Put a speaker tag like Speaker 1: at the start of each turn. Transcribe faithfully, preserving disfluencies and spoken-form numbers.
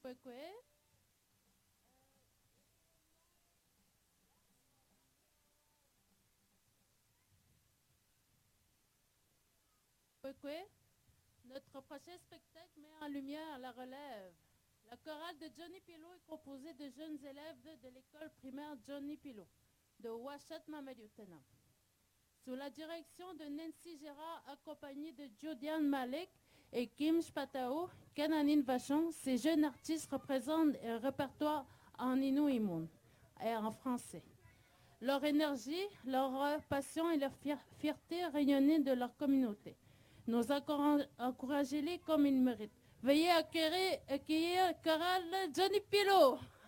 Speaker 1: Kwekwe. Kwekwe. Notre prochain spectacle met en lumière la relève. La chorale de Johnny Pilot est composée de jeunes élèves de l'école primaire Johnny Pilot de Ouachat Mamadou Tenam. Sous la direction de Nancy Gérard, accompagnée de Jodiane Malik et Kim Spatao, Kananine Vachon, ces jeunes artistes représentent un répertoire en Innu-Imoun et en français. Leur énergie, leur passion et leur fierté rayonnaient de leur communauté. Nous encourageons-les comme ils méritent. Veuillez accueillir, accueillir chorale Johnny Pilot.